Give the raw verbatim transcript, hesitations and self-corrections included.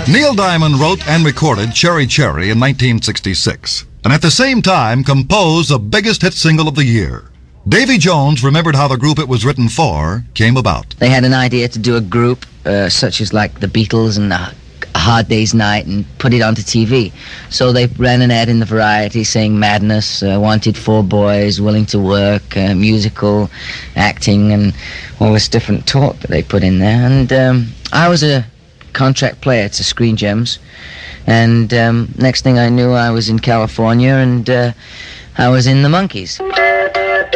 Neil Diamond wrote and recorded Cherry Cherry in nineteen sixty-six, and at the same time composed the biggest hit single of the year. Davy Jones remembered how the group it was written for came about. They had an idea to do a group uh, such as like the Beatles and A Hard Day's Night and put it onto T V. So they ran an ad in the Variety saying Madness, uh, wanted four boys, willing to work, uh, musical, acting, and all this different talk that they put in there. And um, I was a contract player to Screen Gems, and um, next thing I knew I was in California, and uh, I was in the Monkees.